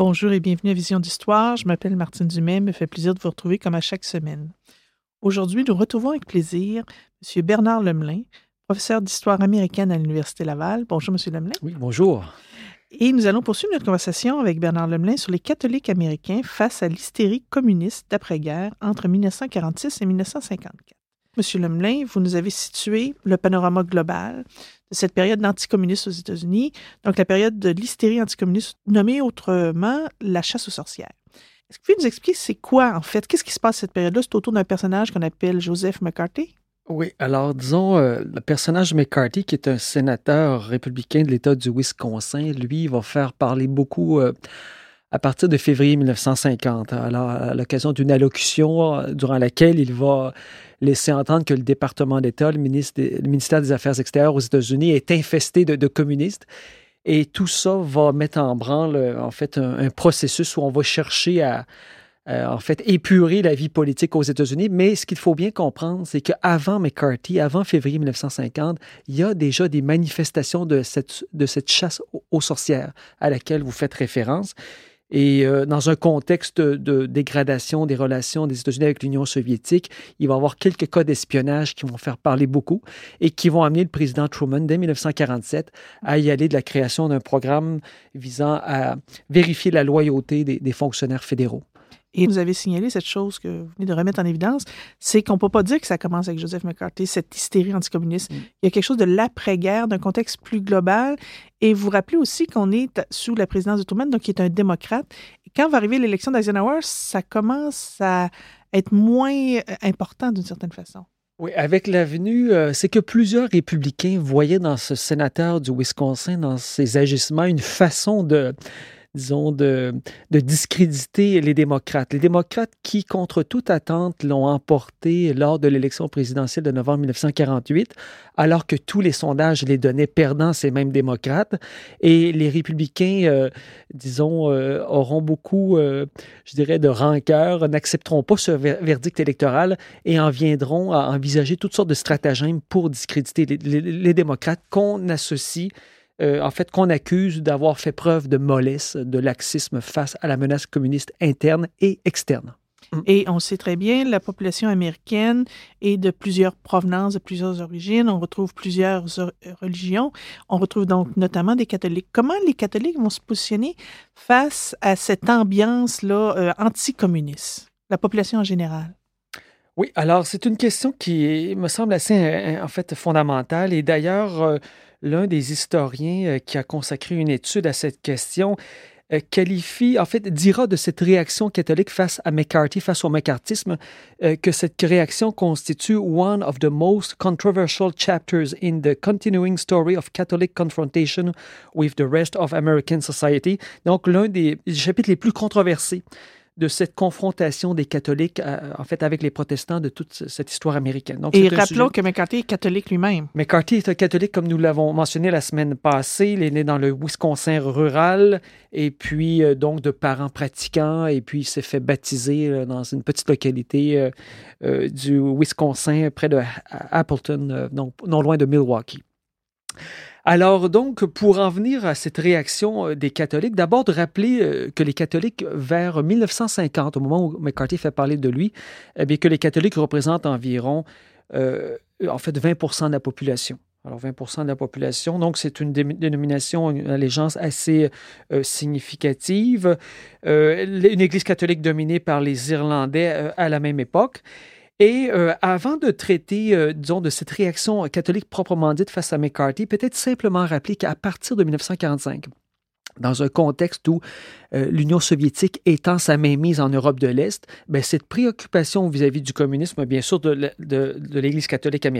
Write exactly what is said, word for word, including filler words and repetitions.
Bonjour et bienvenue à Vision d'Histoire. Je m'appelle Martine Dumais. Il me fait plaisir de vous retrouver comme à chaque semaine. Aujourd'hui, nous retrouvons avec plaisir M. Bernard Lemelin, professeur d'histoire américaine à l'Université Laval. Bonjour, M. Lemelin. Oui, bonjour. Et nous allons poursuivre notre conversation avec Bernard Lemelin sur les catholiques américains face à l'hystérie communiste d'après-guerre entre dix-neuf cent quarante-six et dix-neuf cent cinquante-quatre. M. Lemelin, vous nous avez situé le panorama global de cette période d'anticommunisme aux États-Unis, donc la période de l'hystérie anticommuniste, nommée autrement la chasse aux sorcières. Est-ce que vous pouvez nous expliquer c'est quoi, en fait? Qu'est-ce qui se passe à cette période-là? C'est autour d'un personnage qu'on appelle Joseph McCarthy? Oui, alors disons, euh, le personnage McCarthy, qui est un sénateur républicain de l'État du Wisconsin, lui, va faire parler beaucoup euh, à partir de février dix-neuf cent cinquante, alors, à l'occasion d'une allocution euh, durant laquelle il va laisser entendre que le département d'État, le, ministre des, le ministère des Affaires extérieures aux États-Unis, est infesté de, de communistes. Et tout ça va mettre en branle, en fait, un, un processus où on va chercher à, euh, en fait, épurer la vie politique aux États-Unis. Mais ce qu'il faut bien comprendre, c'est qu'avant McCarthy, avant février dix-neuf cent cinquante, il y a déjà des manifestations de cette, de cette chasse aux, aux sorcières à laquelle vous faites référence. Et euh, dans un contexte de dégradation des relations des États-Unis avec l'Union soviétique, il va y avoir quelques cas d'espionnage qui vont faire parler beaucoup et qui vont amener le président Truman, dès dix-neuf cent quarante-sept, à y aller de la création d'un programme visant à vérifier la loyauté des, des fonctionnaires fédéraux. Et vous avez signalé cette chose que vous venez de remettre en évidence, c'est qu'on ne peut pas dire que ça commence avec Joseph McCarthy, cette hystérie anticommuniste. Mm. Il y a quelque chose de l'après-guerre, d'un contexte plus global. Et vous rappelez aussi qu'on est sous la présidence de Truman, donc qui est un démocrate. Et quand va arriver l'élection d'Eisenhower, ça commence à être moins important d'une certaine façon. Oui, avec la venue, euh, c'est que plusieurs républicains voyaient dans ce sénateur du Wisconsin, dans ses agissements, une façon de... disons, de, de discréditer les démocrates. Les démocrates qui, contre toute attente, l'ont emporté lors de l'élection présidentielle de novembre dix-neuf cent quarante-huit, alors que tous les sondages les donnaient perdants, ces mêmes démocrates. Et les républicains, euh, disons, euh, auront beaucoup, euh, je dirais, de rancœur, n'accepteront pas ce ver- verdict électoral et en viendront à envisager toutes sortes de stratagèmes pour discréditer les, les, les démocrates qu'on associe Euh, en fait, qu'on accuse d'avoir fait preuve de mollesse, de laxisme face à la menace communiste interne et externe. Et on sait très bien, la population américaine est de plusieurs provenances, de plusieurs origines. On retrouve plusieurs or- religions. On retrouve donc notamment des catholiques. Comment les catholiques vont se positionner face à cette ambiance-là euh, anticommuniste, la population en général? Oui, alors c'est une question qui me semble assez, en fait, fondamentale. Et d'ailleurs, euh, l'un des historiens euh, qui a consacré une étude à cette question euh, qualifie, en fait, dira de cette réaction catholique face à McCarthy, face au McCarthyisme, euh, que cette réaction constitue one of the most controversial chapters in the continuing story of Catholic confrontation with the rest of American society. Donc, l'un des chapitres les plus controversés de cette confrontation des catholiques, euh, en fait, avec les protestants de toute cette histoire américaine. Donc, et c'est rappelons sujet... que McCarthy est catholique lui-même. McCarthy est un catholique, comme nous l'avons mentionné la semaine passée. Il est né dans le Wisconsin rural, et puis euh, donc de parents pratiquants, et puis il s'est fait baptiser euh, dans une petite localité euh, euh, du Wisconsin, près de Appleton, euh, donc non loin de Milwaukee. Alors donc, pour en venir à cette réaction des catholiques, d'abord de rappeler que les catholiques, vers dix-neuf cent cinquante, au moment où McCarthy fait parler de lui, eh bien, que les catholiques représentent environ, euh, en fait, vingt pour cent de la population. Alors, vingt pour cent de la population, donc c'est une dé- dénomination, une allégeance assez euh, significative. Euh, une église catholique dominée par les Irlandais euh, à la même époque. Et euh, avant de traiter, euh, disons, de cette réaction catholique proprement dite face à McCarthy, peut-être simplement rappeler qu'à partir de dix-neuf cent quarante-cinq, dans un contexte où euh, l'Union soviétique étend sa mainmise en Europe de l'Est, bien, cette préoccupation vis-à-vis du communisme, bien sûr, de, de, de l'Église catholique américaine,